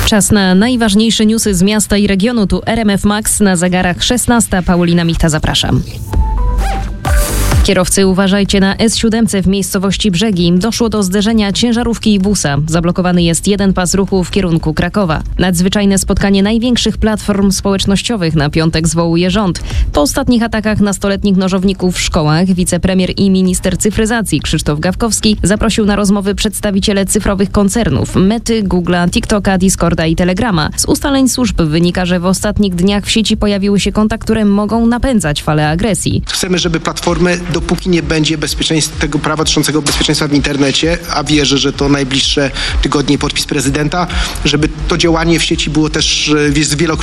Czas na najważniejsze newsy z miasta i regionu. Tu RMF Max na zegarach 16. Paulina Michta, zapraszam. Kierowcy, uważajcie na S7 w miejscowości Brzegi. Doszło do zderzenia ciężarówki i busa. Zablokowany jest jeden pas ruchu w kierunku Krakowa. Nadzwyczajne spotkanie największych platform społecznościowych na piątek zwołuje rząd. Po ostatnich atakach nastoletnich nożowników w szkołach wicepremier i minister cyfryzacji Krzysztof Gawkowski zaprosił na rozmowy przedstawiciele cyfrowych koncernów Mety, Google'a, TikToka, Discorda i Telegrama. Z ustaleń służb wynika, że w ostatnich dniach w sieci pojawiły się konta, które mogą napędzać falę agresji. Chcemy, żeby platformy, dopóki nie będzie tego prawa dotyczącego bezpieczeństwa w internecie, a wierzę, że to najbliższe tygodnie podpis prezydenta, żeby to działanie w sieci było też wielokrotnie